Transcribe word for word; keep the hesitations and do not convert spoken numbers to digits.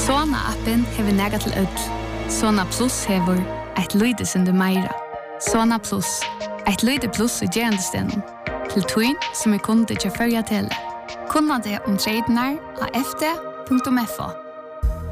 Sona-appen hever nega til ødel. Sona Plus hever eit lyde som du meira. Sona Plus, eit lyde plus i gerandestenen. Til tøyn som er kunde til førja tele. Kunna det om tradenar av f d punktum f o.